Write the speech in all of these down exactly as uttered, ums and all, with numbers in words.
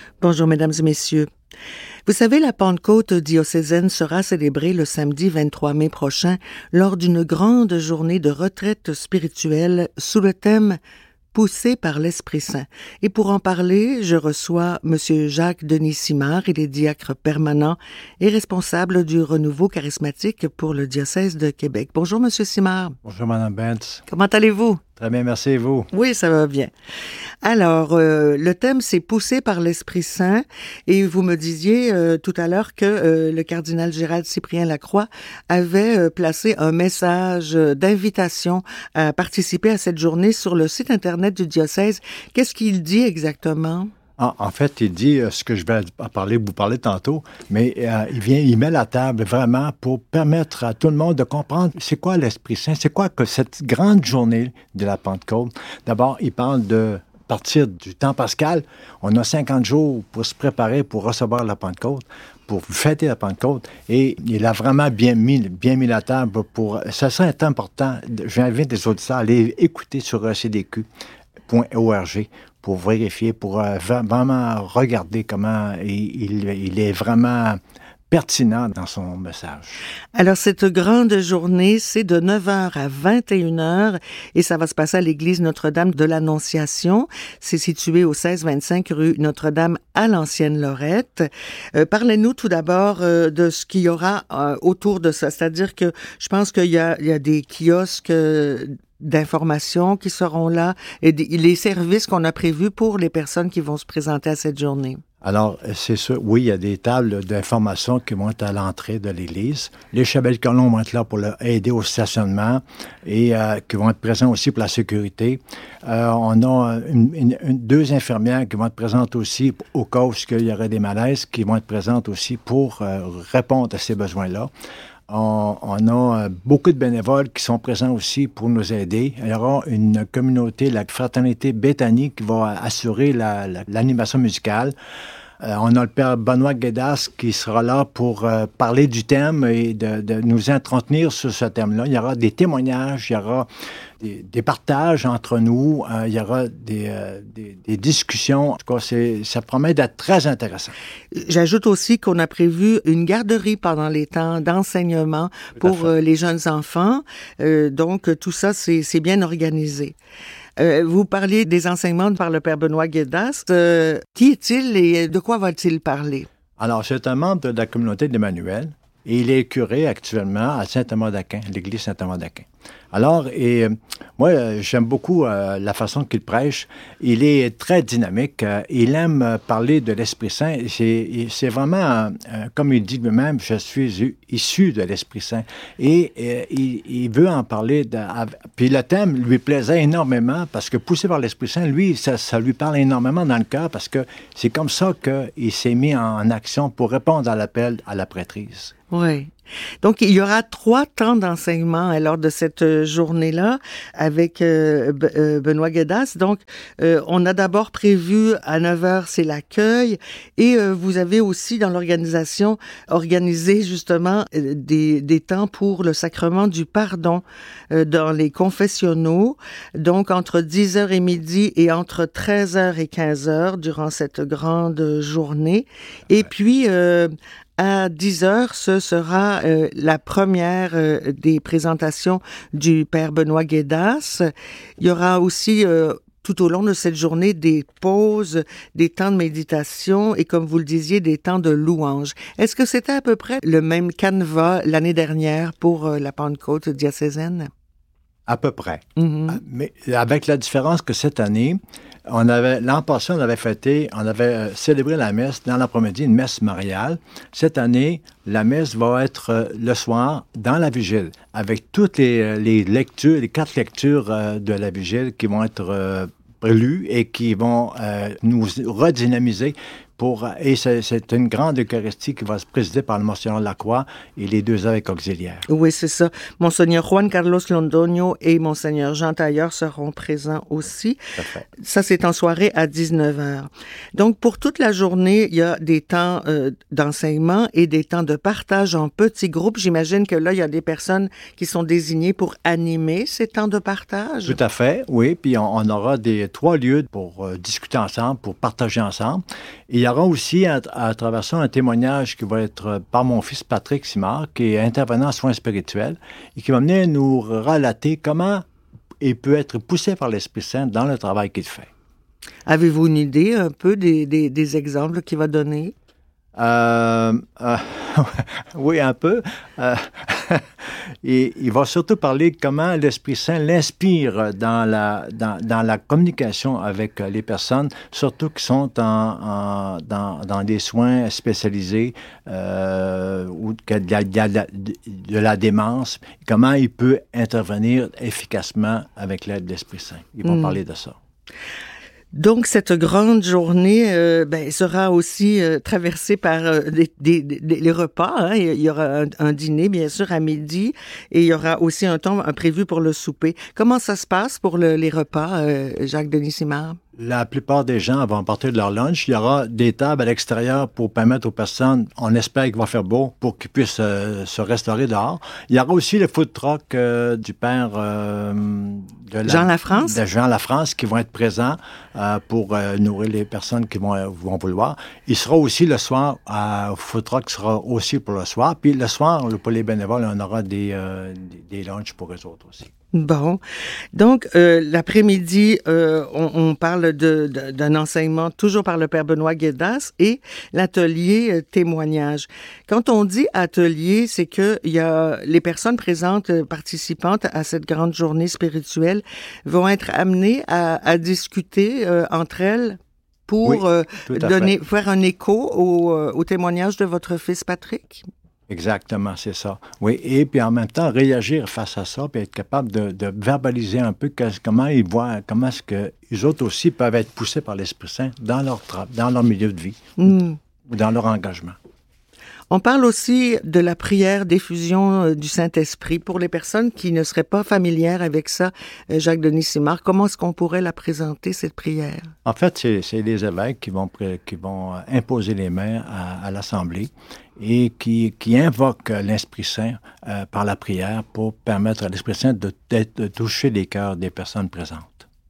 Bonjour, mesdames et messieurs. Vous savez, la Pentecôte diocésaine sera célébrée le samedi vingt-trois mai prochain lors d'une grande journée de retraite spirituelle sous le thème « Poussé par l'Esprit Saint ». Et pour en parler, je reçois M. Jacques-Denis Simard. Il est diacre permanent et responsable du renouveau charismatique pour le diocèse de Québec. Bonjour, M. Simard. Bonjour, Mme Bentz. Comment allez-vous? Très bien, merci, et vous? Oui, ça va bien. Alors, euh, le thème, c'est « Poussé par l'Esprit Saint » et vous me disiez euh, tout à l'heure que euh, le cardinal Gérald Cyprien Lacroix avait euh, placé un message d'invitation à participer à cette journée sur le site Internet du diocèse. Qu'est-ce qu'il dit exactement? En, en fait, il dit euh, ce que je vais parler, vous parler tantôt, mais euh, il vient, il met la table vraiment pour permettre à tout le monde de comprendre c'est quoi l'Esprit Saint, c'est quoi que cette grande journée de la Pentecôte. D'abord, il parle de partir du temps pascal. On a cinquante jours pour se préparer pour recevoir la Pentecôte, pour fêter la Pentecôte, et il a vraiment bien mis, bien mis la table pour... Ça serait important, j'invite les auditeurs à aller écouter sur e c d q point org pour vérifier, pour euh, vraiment regarder comment il, il, il est vraiment pertinent dans son message. Alors, cette grande journée, c'est de neuf heures à vingt et une heures et ça va se passer à l'église Notre-Dame de l'Annonciation. C'est situé au seize vingt-cinq rue Notre-Dame à l'Ancienne-Lorette. Euh, parlez-nous tout d'abord euh, de ce qu'il y aura euh, autour de ça. C'est-à-dire que je pense qu'il y a, il y a des kiosques euh, d'informations qui seront là et des, les services qu'on a prévus pour les personnes qui vont se présenter à cette journée. Alors, c'est ça. Oui, il y a des tables d'information qui vont être à l'entrée de l'église. Les chapelles colons vont être là pour le, aider au stationnement et euh, qui vont être présents aussi pour la sécurité. Euh, on a une, une, une, deux infirmières qui vont être présentes aussi au cas où il y aurait des malaises, qui vont être présentes aussi pour euh, répondre à ces besoins-là. On, on a beaucoup de bénévoles qui sont présents aussi pour nous aider. Il y aura une communauté, la fraternité Béthanie, qui va assurer la, la, l'animation musicale. Euh, on a le père Benoît Guédas qui sera là pour euh, parler du thème et de, de nous entretenir sur ce thème-là. Il y aura des témoignages, il y aura des, des partages entre nous, euh, il y aura des, euh, des, des discussions. En tout cas, c'est, ça promet d'être très intéressant. J'ajoute aussi qu'on a prévu une garderie pendant les temps d'enseignement pour euh, les jeunes enfants. Euh, donc, tout ça, c'est, c'est bien organisé. Euh, vous parliez des enseignements par le père Benoît Guédas. Euh, qui est-il et de quoi va-t-il parler? Alors, c'est un membre de la communauté d'Emmanuel et il est curé actuellement à Saint-Thomas-d'Aquin, l'église Saint-Thomas-d'Aquin. Alors, et, euh, moi, j'aime beaucoup euh, la façon qu'il prêche. Il est très dynamique. Euh, il aime parler de l'Esprit Saint. C'est, c'est vraiment, euh, comme il dit lui-même, je suis issu de l'Esprit Saint. Et euh, il, il veut en parler. De, puis le thème lui plaisait énormément parce que poussé par l'Esprit Saint, lui, ça, ça lui parle énormément dans le cœur parce que c'est comme ça qu'il s'est mis en action pour répondre à l'appel à la prêtrise. Oui. Donc, il y aura trois temps d'enseignement lors de cette journée-là avec euh, Benoît Guédas. Donc, euh, on a d'abord prévu à neuf heures, c'est l'accueil. Et euh, vous avez aussi, dans l'organisation, organisé justement euh, des, des temps pour le sacrement du pardon euh, dans les confessionnaux. Donc, entre dix heures et midi et entre treize heures et quinze heures durant cette grande journée. Et puis... Euh, À dix heures, ce sera euh, la première euh, des présentations du père Benoît Guédas. Il y aura aussi euh, tout au long de cette journée des pauses, des temps de méditation et, comme vous le disiez, des temps de louange. Est-ce que c'était à peu près le même canevas l'année dernière pour euh, la Pentecôte diocésaine? À peu près. Mm-hmm. Mais avec la différence que cette année, on avait, l'an passé, on avait fêté, on avait euh, célébré la messe dans l'après-midi, une messe mariale. Cette année, la messe va être euh, le soir dans la vigile, avec toutes les, les lectures, les quatre lectures euh, de la vigile qui vont être euh, lues et qui vont euh, nous redynamiser. Pour, et c'est, c'est une grande Eucharistie qui va se présider par le Monseigneur Lacroix et les deux évêques auxiliaires. Oui, c'est ça. Monseigneur Juan Carlos Londoño et Monseigneur Jean Tailleur seront présents aussi. Parfait. Ça, c'est en soirée à dix-neuf heures. Donc, pour toute la journée, il y a des temps euh, d'enseignement et des temps de partage en petits groupes. J'imagine que là, il y a des personnes qui sont désignées pour animer ces temps de partage. Tout à fait, oui. Puis on, on aura des trois lieux pour euh, discuter ensemble, pour partager ensemble. Et il y aura aussi à, à travers ça un témoignage qui va être par mon fils Patrick Simard, qui est intervenant en soins spirituels et qui va venir nous relater comment il peut être poussé par l'Esprit Saint dans le travail qu'il fait. Avez-vous une idée un peu des, des, des exemples qu'il va donner? Euh, euh, oui, un peu. Euh, et il va surtout parler de comment l'Esprit Saint l'inspire dans la, dans, dans la communication avec les personnes, surtout qui sont en, en, dans, dans des soins spécialisés euh, ou de la, de, la, de la démence, comment il peut intervenir efficacement avec l'aide de l'Esprit Saint. Il va mmh. parler de ça. Donc, cette grande journée euh, ben, sera aussi euh, traversée par euh, des, des, des, les repas. Hein. Il y aura un, un dîner, bien sûr, à midi, et il y aura aussi un temps un prévu pour le souper. Comment ça se passe pour le, les repas, euh, Jacques-Denis Simard? La plupart des gens vont apporter de leur lunch. Il y aura des tables à l'extérieur pour permettre aux personnes, on espère qu'il va faire beau, pour qu'ils puissent euh, se restaurer dehors. Il y aura aussi le food truck euh, du père euh, de la, Jean Lafrance. de Jean Lafrance qui vont être présents euh, pour euh, nourrir les personnes qui vont, vont vouloir. Il sera aussi le soir, euh, food truck sera aussi pour le soir. Puis le soir, pour les bénévoles, on aura des, euh, des, des lunchs pour eux autres aussi. Bon. Donc, euh, l'après-midi, euh, on, on parle de, de, d'un enseignement toujours par le Père Benoît Guedas et l'atelier euh, témoignage. Quand on dit atelier, c'est que il y a les personnes présentes, euh, participantes à cette grande journée spirituelle vont être amenées à, à discuter euh, entre elles pour oui, euh, donner, fait. faire un écho au, au témoignage de votre fils Patrick. Exactement, c'est ça. Oui, et puis en même temps, réagir face à ça, puis être capable de, de verbaliser un peu que, comment ils voient, comment est-ce que les autres aussi peuvent être poussés par l'Esprit Saint dans leur, tra- dans leur milieu de vie mm. ou dans leur engagement. On parle aussi de la prière d'effusion du Saint-Esprit. Pour les personnes qui ne seraient pas familières avec ça, Jacques-Denis Simard, comment est-ce qu'on pourrait la présenter, cette prière? En fait, c'est, c'est les évêques qui vont, qui vont imposer les mains à, à l'Assemblée et qui, qui invoquent l'Esprit Saint euh, par la prière pour permettre à l'Esprit Saint de, de, de toucher les cœurs des personnes présentes.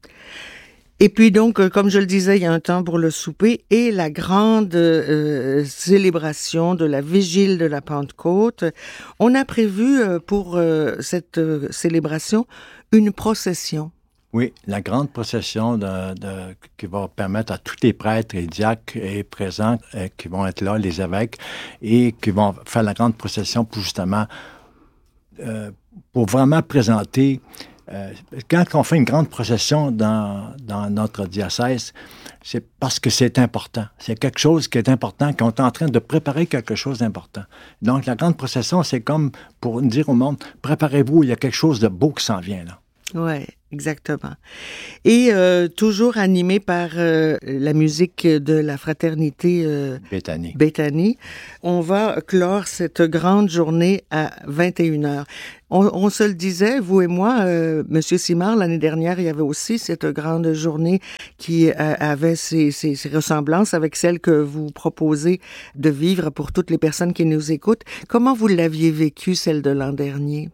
Et puis donc, comme je le disais, il y a un temps pour le souper et la grande euh, célébration de la vigile de la Pentecôte. On a prévu euh, pour euh, cette euh, célébration une procession. Oui, la grande procession de, de, qui va permettre à tous les prêtres et diacres et présents euh, qui vont être là, les évêques, et qui vont faire la grande procession pour justement, euh, pour vraiment présenter. Euh, quand on fait une grande procession dans, dans notre diocèse, c'est parce que c'est important. C'est quelque chose qui est important, qu'on est en train de préparer quelque chose d'important. Donc, la grande procession, c'est comme pour dire au monde, préparez-vous, il y a quelque chose de beau qui s'en vient là. Oui, exactement. Et euh, toujours animé par euh, la musique de la fraternité euh, Béthanie. Béthanie, on va clore cette grande journée à vingt et une heures. On, on se le disait, vous et moi, euh, Monsieur Simard, l'année dernière, il y avait aussi cette grande journée qui euh, avait ses, ses, ses ressemblances avec celle que vous proposez de vivre pour toutes les personnes qui nous écoutent. Comment vous l'aviez vécue, celle de l'an dernier?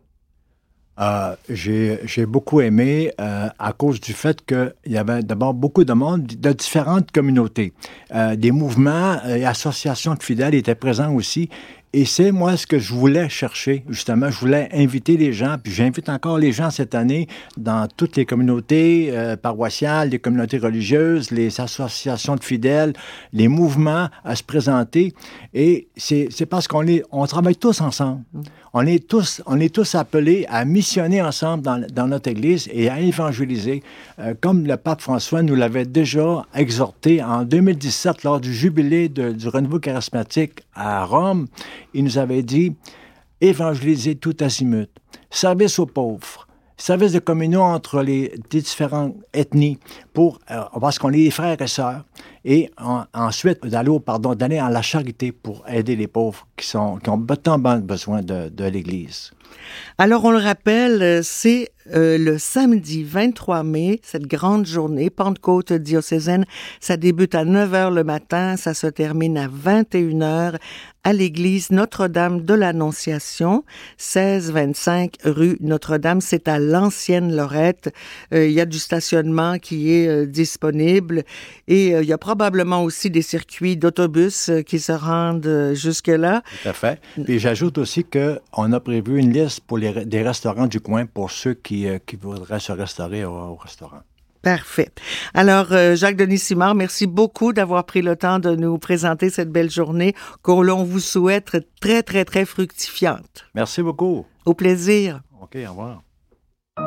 Euh, j'ai, j'ai beaucoup aimé euh, à cause du fait qu'il y avait d'abord beaucoup de monde de différentes communautés. Euh, des mouvements et associations de fidèles étaient présents aussi. Et c'est moi ce que je voulais chercher, justement. Je voulais inviter les gens, puis j'invite encore les gens cette année dans toutes les communautés euh, paroissiales, les communautés religieuses, les associations de fidèles, les mouvements à se présenter. Et c'est, c'est parce qu'on est, on travaille tous ensemble. On est tous, on est tous appelés à missionner ensemble dans, dans notre Église et à évangéliser, euh, comme le pape François nous l'avait déjà exhorté en deux mille dix-sept lors du jubilé de, du renouveau charismatique à Rome. Il nous avait dit « évangéliser tout azimut, service aux pauvres, service de communion entre les, les différentes ethnies, pour, euh, parce qu'on est des frères et sœurs, et en, ensuite d'aller, au, pardon, d'aller à la charité pour aider les pauvres qui, sont, qui ont tant besoin de, de l'Église. » Alors, on le rappelle, c'est euh, le samedi vingt-trois mai, cette grande journée, Pentecôte diocésaine. Ça débute à neuf heures le matin, ça se termine à vingt et une heures à l'église Notre-Dame de l'Annonciation, seize vingt-cinq rue Notre-Dame. C'est à l'ancienne Lorette. Euh, il y a du stationnement qui est euh, disponible et euh, il y a probablement probablement aussi des circuits d'autobus euh, qui se rendent euh, jusque-là. Tout à fait. Puis j'ajoute aussi qu'on a prévu une liste pour les, des restaurants du coin pour ceux qui, euh, qui voudraient se restaurer au, au restaurant. Parfait. Alors, euh, Jacques-Denis Simard, merci beaucoup d'avoir pris le temps de nous présenter cette belle journée qu'on l'on vous souhaite très, très, très fructifiante. Merci beaucoup. Au plaisir. OK, au revoir.